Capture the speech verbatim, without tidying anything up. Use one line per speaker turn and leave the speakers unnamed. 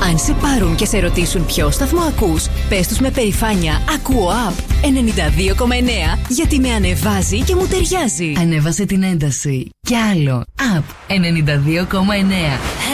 Αν σε πάρουν και σε ρωτήσουν ποιο σταθμό ακούς, πες τους με περηφάνεια «Ακούω Up ενενήντα δύο κόμμα εννέα» γιατί με ανεβάζει και μου ταιριάζει.
Ανέβασε την ένταση. Κι άλλο. Up ενενήντα δύο κόμμα εννέα.